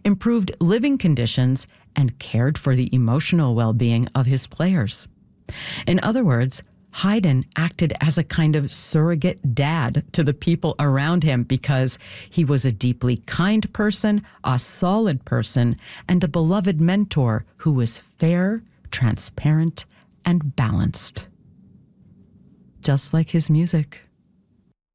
improved living conditions, and cared for the emotional well-being of his players. In other words, Haydn acted as a kind of surrogate dad to the people around him because he was a deeply kind person, a solid person, and a beloved mentor who was fair, transparent, and balanced. Just like his music.